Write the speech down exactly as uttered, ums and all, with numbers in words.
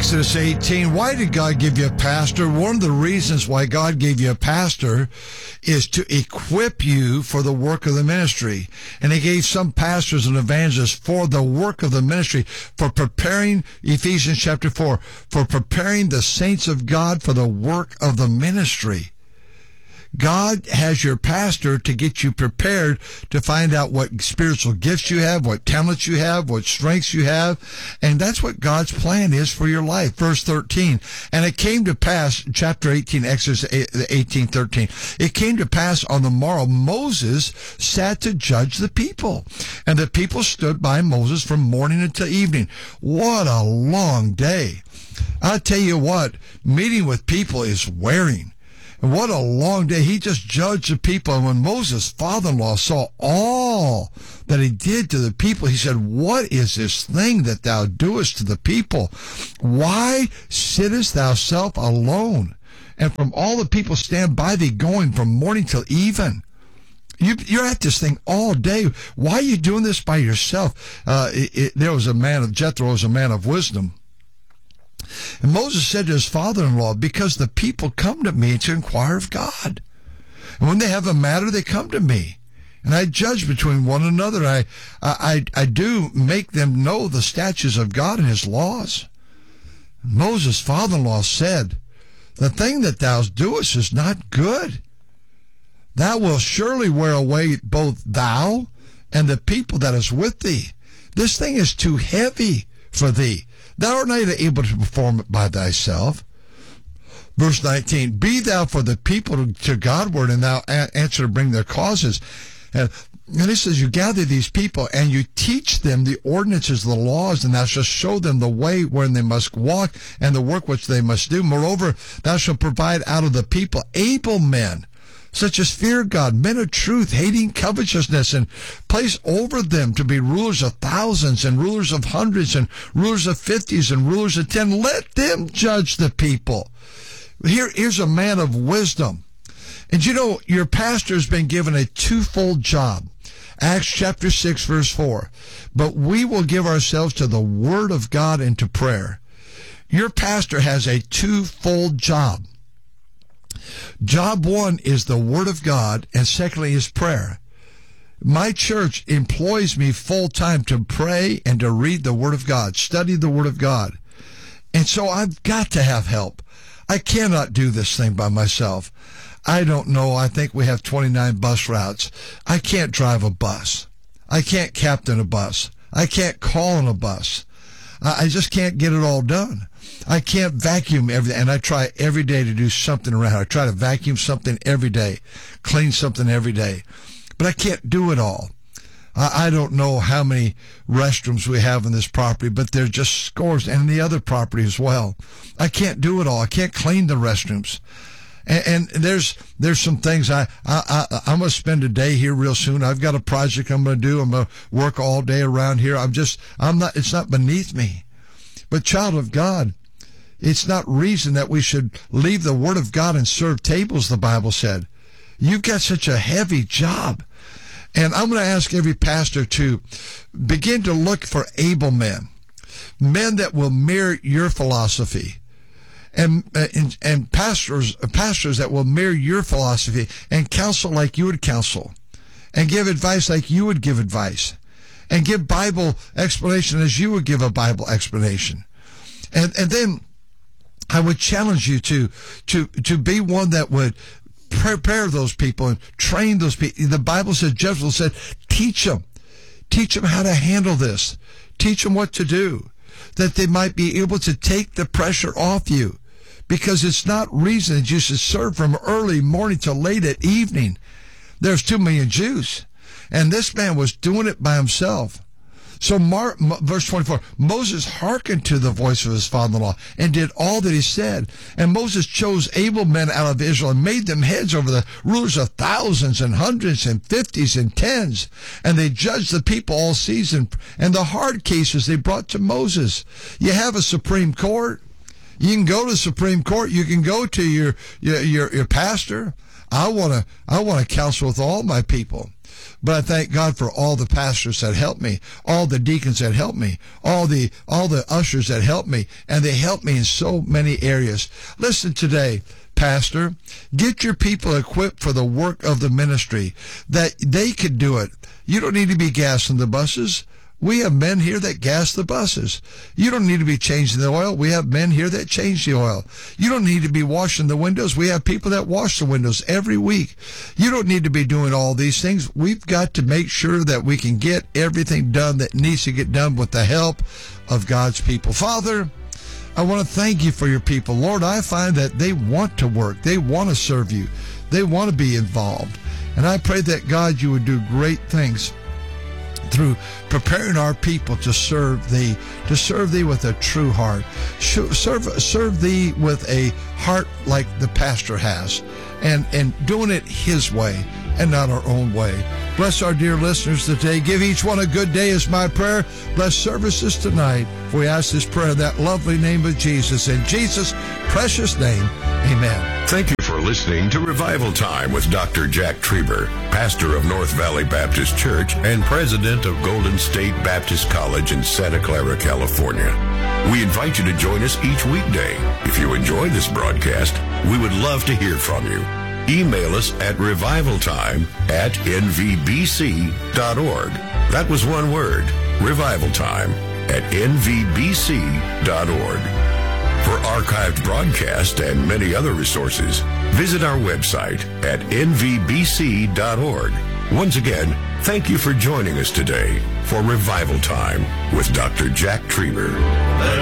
Exodus eighteen, why did God give you a pastor? One of the reasons why God gave you a pastor is to equip you for the work of the ministry. And he gave some pastors and evangelists for the work of the ministry, for preparing, Ephesians chapter four, for preparing the saints of God for the work of the ministry. God has your pastor to get you prepared to find out what spiritual gifts you have, what talents you have, what strengths you have. And that's what God's plan is for your life. Verse thirteen, and it came to pass, chapter eighteen, Exodus eighteen, thirteen, it came to pass on the morrow, Moses sat to judge the people. And the people stood by Moses from morning until evening. What a long day. I'll tell you what, meeting with people is wearing. And what a long day. He just judged the people. And when Moses' father-in-law saw all that he did to the people, he said, what is this thing that thou doest to the people? Why sittest thou self alone? And from all the people stand by thee, going from morning till even. You, you're at this thing all day. Why are you doing this by yourself? Uh, it, it, there was a man of, Jethro was a man of wisdom. And Moses said to his father-in-law, because the people come to me to inquire of God. And when they have a matter, they come to me. And I judge between one another. I, I, I do make them know the statutes of God and his laws. And Moses' father-in-law said, the thing that thou doest is not good. Thou wilt surely wear away both thou and the people that is with thee. This thing is too heavy for thee. Thou art not able to perform it by thyself. Verse nineteen, be thou for the people to Godward, and thou answer to bring their causes. And, and it says, you gather these people, and you teach them the ordinances, the laws, and thou shalt show them the way wherein they must walk, and the work which they must do. Moreover, thou shalt provide out of the people able men, such as fear God, men of truth, hating covetousness, and place over them to be rulers of thousands, and rulers of hundreds, and rulers of fifties, and rulers of ten. Let them judge the people. Here, here's a man of wisdom. And you know, your pastor's been given a twofold job. Acts chapter six, verse four. But we will give ourselves to the word of God and to prayer. Your pastor has a twofold job. Job one is the Word of God, and secondly is prayer. My church employs me full-time to pray and to read the Word of God, study the Word of God. And so I've got to have help. I cannot do this thing by myself. I don't know. I think we have twenty-nine bus routes. I can't drive a bus. I can't captain a bus. I can't call on a bus. I just can't get it all done. I can't vacuum everything, and I try every day to do something around. I try to vacuum something every day, clean something every day, but I can't do it all. I, I don't know how many restrooms we have in this property, but there's just scores, and the other property as well. I can't do it all. I can't clean the restrooms. And, and there's there's some things I, I, I, I'm going to spend a day here real soon. I've got a project I'm going to do. I'm going to work all day around here. I'm just, I'm not, it's not beneath me. But child of God, it's not reason that we should leave the Word of God and serve tables, the Bible said. You've got such a heavy job. And I'm going to ask every pastor to begin to look for able men, men that will mirror your philosophy. And, and and pastors pastors that will mirror your philosophy and counsel like you would counsel, and give advice like you would give advice, and give Bible explanation as you would give a Bible explanation. And and then I would challenge you to to to be one that would prepare those people and train those people. The Bible says, Jethro said, teach them, teach them how to handle this, teach them what to do, that they might be able to take the pressure off you. Because it's not reason that you should serve from early morning till late at evening. There's two million Jews. And this man was doing it by himself. So Mar- verse twenty-four, Moses hearkened to the voice of his father-in-law and did all that he said. And Moses chose able men out of Israel and made them heads over the rulers of thousands and hundreds and fifties and tens. And they judged the people all season. And the hard cases they brought to Moses. You have a Supreme Court. You can go to the Supreme Court. You can go to your your your, your pastor. I want to I want to counsel with all my people. But I thank God for all the pastors that help me, all the deacons that help me, all the all the ushers that help me, and they help me in so many areas. Listen today, Pastor, get your people equipped for the work of the ministry, that they could do it. You don't need to be gassing the buses. We have men here that gas the buses. You don't need to be changing the oil. We have men here that change the oil. You don't need to be washing the windows. We have people that wash the windows every week. You don't need to be doing all these things. We've got to make sure that we can get everything done that needs to get done with the help of God's people. Father, I want to thank you for your people. Lord, I find that they want to work. They want to serve you. They want to be involved. And I pray that, God, you would do great things through preparing our people to serve thee, to serve thee with a true heart. Serve, serve thee with a heart like the pastor has, and, and doing it his way and not our own way. Bless our dear listeners today. Give each one a good day is my prayer. Bless services tonight. For we ask this prayer in that lovely name of Jesus. In Jesus' precious name, amen. Thank you for listening to Revival Time with Doctor Jack Trieber, pastor of North Valley Baptist Church and president of Golden State Baptist College in Santa Clara, California. We invite you to join us each weekday. If you enjoy this broadcast, we would love to hear from you. Email us at revivaltime at n v b c dot org. That was one word, revivaltime at n v b c dot org. For archived broadcasts and many other resources, visit our website at n v b c dot org. Once again, thank you for joining us today for Revival Time with Doctor Jack Trieber.